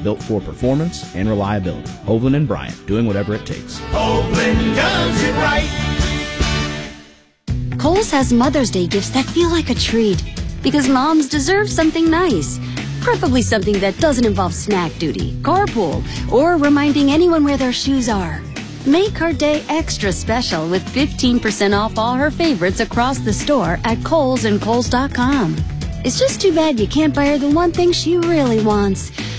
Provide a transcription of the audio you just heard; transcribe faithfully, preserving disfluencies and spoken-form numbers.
built for performance and reliability. Hovland and Bryant, doing whatever it takes. Hovland does it right. Kohl's has Mother's Day gifts that feel like a treat because moms deserve something nice. Preferably something that doesn't involve snack duty, carpool, or reminding anyone where their shoes are. Make her day extra special with fifteen percent off all her favorites across the store at Kohl's and Kohls dot com. It's just too bad you can't buy her the one thing she really wants.